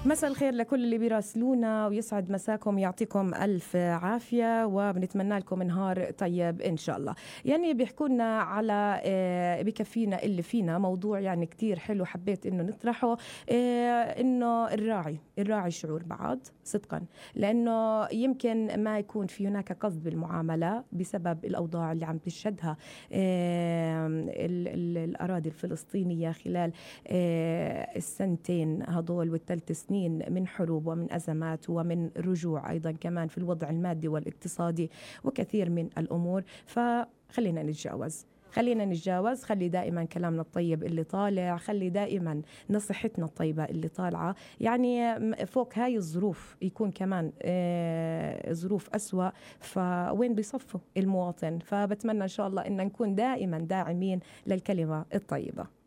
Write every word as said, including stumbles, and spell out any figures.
مساء الخير لكل اللي بيراسلونا، ويسعد مساكم، يعطيكم ألف عافية، وبنتمنى لكم نهار طيب إن شاء الله. يعني بيحكونا على بكفينا اللي فينا موضوع يعني كتير حلو، حبيت إنه نطرحه، إنه الراعي الراعي شعور بعض صدقا، لأنه يمكن ما يكون في هناك قصد بالمعاملة بسبب الأوضاع اللي عم تشهدها الأراضي الفلسطينية خلال السنتين هذول والثلاث سنين من حروب ومن أزمات ومن رجوع أيضا كمان في الوضع المادي والاقتصادي وكثير من الأمور. فخلينا نتجاوز خلينا نتجاوز خلي دائما كلامنا الطيب اللي طالع، خلي دائما نصيحتنا الطيبة اللي طالعة. يعني فوق هاي الظروف يكون كمان ظروف أسوأ، فوين بيصفوا المواطن؟ فبتمنى إن شاء الله إن نكون دائما داعمين للكلمة الطيبة.